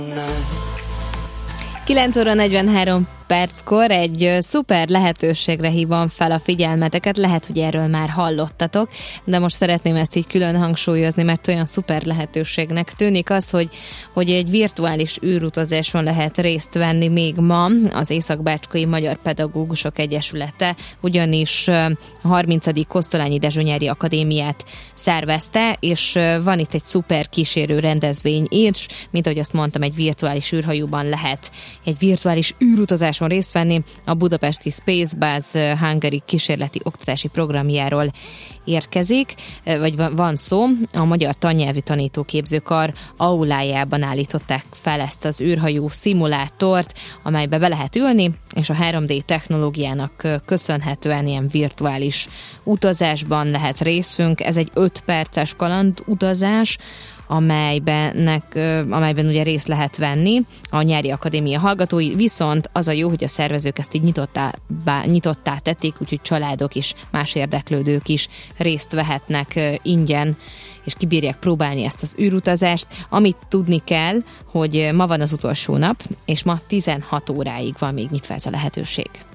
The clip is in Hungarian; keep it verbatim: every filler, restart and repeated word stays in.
kilenc óra negyvenhárom perckor egy szuper lehetőségre hívom fel a figyelmeteket, lehet, hogy erről már hallottatok, de most szeretném ezt így külön hangsúlyozni, mert olyan szuper lehetőségnek tűnik az, hogy, hogy egy virtuális űrutazáson lehet részt venni még ma az Észak-Bácskai Magyar Pedagógusok Egyesülete, ugyanis a harmincadik Kosztolányi Dezső Nyári Akadémiát szervezte, és van itt egy szuper kísérő rendezvény is, mint ahogy azt mondtam, egy virtuális űrhajóban lehet egy virtuális űrutazáson részt venni. A budapesti Spacebase Hungary kísérleti oktatási programjáról érkezik, vagy van szó. A Magyar Tannyelvű Tanítóképzőkar aulájában állították fel ezt az űrhajó szimulátort, amelybe be lehet ülni, és a három dé technológiának köszönhetően ilyen virtuális utazásban lehet részünk. Ez egy öt perces kaland utazás, amelyben, amelyben ugye részt lehet venni a Nyári Akadémia hallgatói, viszont az a jó, hogy a szervezők ezt így nyitottá, bá, nyitottá tették, úgyhogy családok is, más érdeklődők is részt vehetnek ingyen, és kibírják próbálni ezt az űrutazást. Amit tudni kell, hogy ma van az utolsó nap, és ma tizenhat óráig van még nyitva ez a lehetőség.